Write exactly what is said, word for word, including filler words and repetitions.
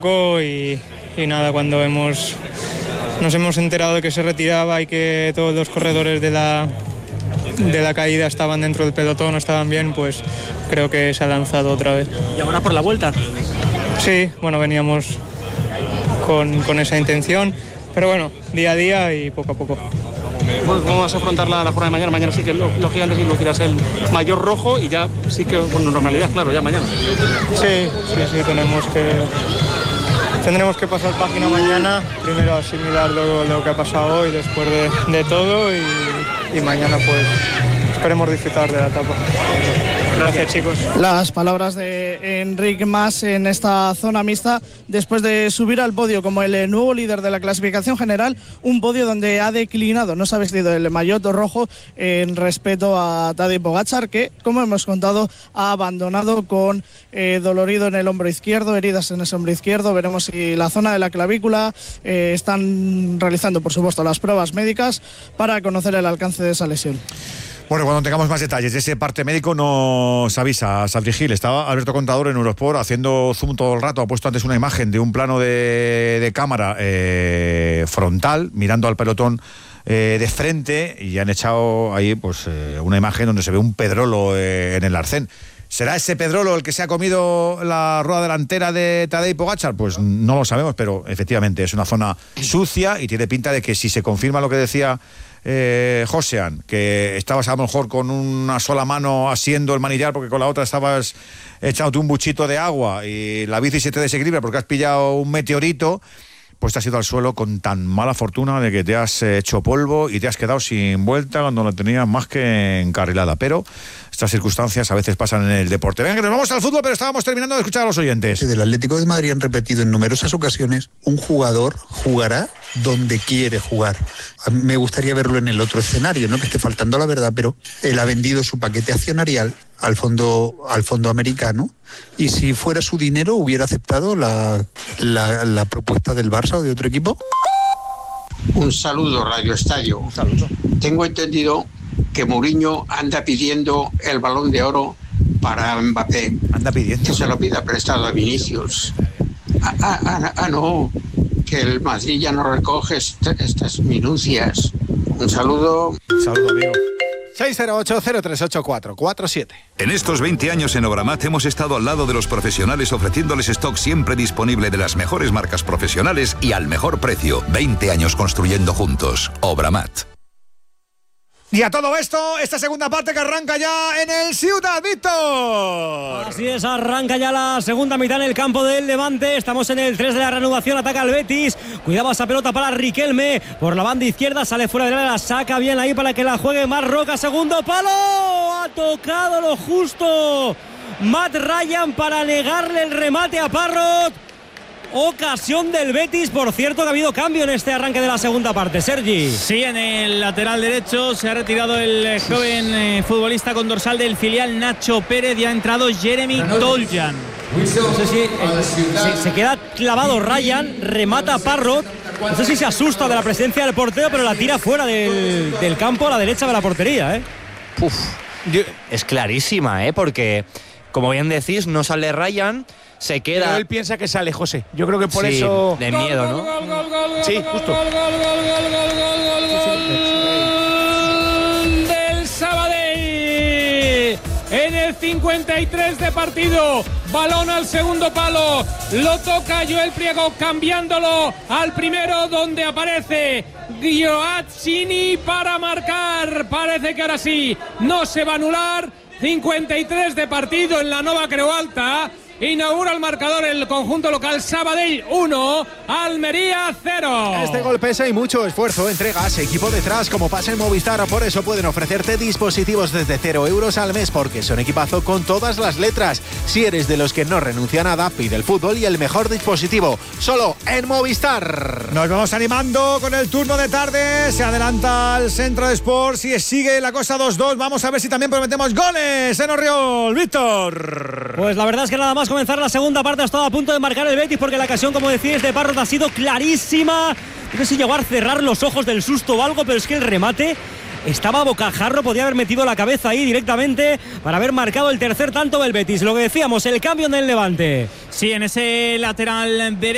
Y, y nada, cuando hemos nos hemos enterado de que se retiraba y que todos los corredores de la, de la caída estaban dentro del pelotón, estaban bien, pues creo que se ha lanzado otra vez. ¿Y ahora por la vuelta? Sí, bueno, veníamos con, con esa intención, pero bueno, día a día y poco a poco. ¿Cómo vas a afrontar la, la jornada de mañana? Mañana sí que los, los gigantes lucirás el mayor rojo y ya sí que con normalidad, claro, ya mañana. Sí, sí, sí, tenemos que... Tendremos que pasar página mañana, primero asimilar lo, lo que ha pasado hoy después de, de todo y, y mañana pues esperemos disfrutar de la etapa. Gracias, chicos. Las palabras de Enric Mas en esta zona mixta después de subir al podio como el nuevo líder de la clasificación general, un podio donde ha declinado, no se ha vestido el maillot rojo en respeto a Tadej Pogačar, que como hemos contado ha abandonado con eh, dolorido en el hombro izquierdo, heridas en ese hombro izquierdo. Veremos si la zona de la clavícula eh, están realizando por supuesto las pruebas médicas para conocer el alcance de esa lesión. Bueno, cuando tengamos más detalles de ese parte médico nos avisa Sabri Gil. Estaba Alberto Contador en Eurosport haciendo zoom todo el rato. Ha puesto antes una imagen de un plano de, de cámara eh, frontal, mirando al pelotón eh, de frente, y han echado ahí pues eh, una imagen donde se ve un pedrolo eh, en el arcén. ¿Será ese pedrolo el que se ha comido la rueda delantera de Tadej Pogačar? Pues no lo sabemos, pero efectivamente es una zona sucia y tiene pinta de que si se confirma lo que decía Eh, Josean, que estabas a lo mejor con una sola mano asiendo el manillar porque con la otra estabas echándote un buchito de agua y la bici se te desequilibra porque has pillado un meteorito, pues te has ido al suelo con tan mala fortuna de que te has hecho polvo y te has quedado sin vuelta cuando la tenías más que encarrilada. Pero estas circunstancias a veces pasan en el deporte. Venga, que nos vamos al fútbol, pero estábamos terminando de escuchar a los oyentes. Del Atlético de Madrid han repetido en numerosas ocasiones: un jugador jugará donde quiere jugar. Me gustaría verlo en el otro escenario, no que esté faltando la verdad, pero él ha vendido su paquete accionarial al fondo al fondo americano, y si fuera su dinero hubiera aceptado la, la, la propuesta del Barça o de otro equipo. Un saludo, Radio Estadio. Un saludo. Tengo entendido que Mourinho anda pidiendo el Balón de Oro para Mbappé. Anda pidiendo. Que se lo pida prestado a Vinicius. Ah, ah, ah, ah no, que el Madrid ya no recoge est- estas minucias. Un saludo. Un saludo, amigo. seis cero ocho, cero tres ocho, cuatro cuatro siete. En estos veinte años en Obramat hemos estado al lado de los profesionales ofreciéndoles stock siempre disponible de las mejores marcas profesionales y al mejor precio. veinte años construyendo juntos. Obramat. Y a todo esto, esta segunda parte que arranca ya en el Ciudad Víctor. Así es, arranca ya la segunda mitad en el campo del Levante. Estamos en el tres de la reanudación, ataca el Betis. Cuidaba esa pelota para Riquelme. Por la banda izquierda sale fuera de la, la saca bien ahí para que la juegue Marroca. Segundo palo. Ha tocado lo justo Matt Ryan para negarle el remate a Parrot. Ocasión del Betis, por cierto que ha habido cambio en este arranque de la segunda parte, Sergi. Sí, en el lateral derecho se ha retirado el joven eh, futbolista con dorsal del filial Nacho Pérez y ha entrado Jeremy Toljan. No sé si el, se, se queda clavado Ryan, remata a Parrot. No sé si se asusta de la presencia del portero, pero la tira fuera del, del campo a la derecha de la portería, ¿eh? Uf, es clarísima, ¿eh? Porque, como bien decís, no sale Ryan. Se queda. Pero él piensa que sale José. Yo creo que por sí, eso. De miedo, ¿no? Gol, gol, gol, gol, sí, justo. Gol, gol, gol, gol, gol, gol, gol, gol del Sabadell. En el cincuenta y tres de partido. Balón al segundo palo. Lo toca Joel Priego cambiándolo al primero, donde aparece Gioacchini para marcar. Parece que ahora sí no se va a anular. cincuenta y tres de partido en la Nova Creu Alta. Inaugura el marcador el conjunto local. Sabadell uno, Almería cero. Este gol pesa y mucho esfuerzo, entregas, equipo detrás, como pasa en Movistar. Por eso pueden ofrecerte dispositivos desde cero euros al mes, porque son equipazo con todas las letras. Si eres de los que no renuncia a nada, pide el fútbol y el mejor dispositivo, solo en Movistar. Nos vamos animando con el turno de tarde. Se adelanta el Centro de Sports y sigue la cosa dos dos. Vamos a ver si también prometemos goles en Orriol. Víctor. Pues la verdad es que nada más comenzar la segunda parte ha estado a punto de marcar el Betis, porque la ocasión, como decís, de Parrot ha sido clarísima. No sé si llegó a cerrar los ojos del susto o algo, pero es que el remate estaba a bocajarro, podía haber metido la cabeza ahí directamente para haber marcado el tercer tanto del Betis. Lo que decíamos, el cambio en el Levante. Sí, en ese lateral derecho.